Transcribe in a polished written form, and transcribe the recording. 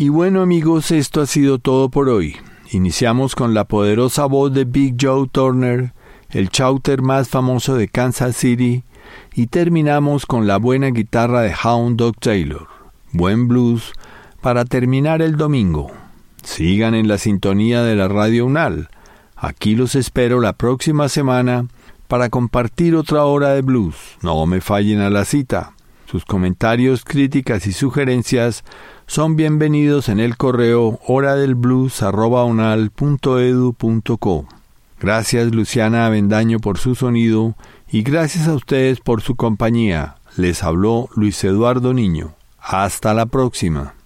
Y bueno amigos, esto ha sido todo por hoy. Iniciamos con la poderosa voz de Big Joe Turner, el chauter más famoso de Kansas City, y terminamos con la buena guitarra de Hound Dog Taylor. Buen blues para terminar el domingo. Sigan en la sintonía de la Radio UNAL. Aquí los espero la próxima semana para compartir otra hora de blues. No me fallen a la cita. Sus comentarios, críticas y sugerencias son bienvenidos en el correo horadelblues@unal.edu.co. Gracias Luciana Avendaño por su sonido y gracias a ustedes por su compañía. Les habló Luis Eduardo Niño. Hasta la próxima.